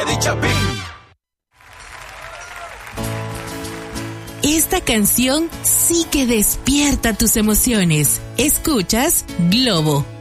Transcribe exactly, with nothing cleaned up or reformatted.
Eddie Chapín. Esta canción sí que despierta tus emociones. Escuchas Globo